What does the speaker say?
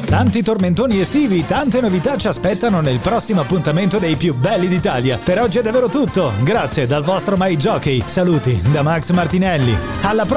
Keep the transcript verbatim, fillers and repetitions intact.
Tanti tormentoni estivi, tante novità ci aspettano nel prossimo appuntamento dei più belli d'Italia. Per oggi è davvero tutto. Grazie dal vostro My Jockey. Saluti da Max Martinelli. Alla prossima!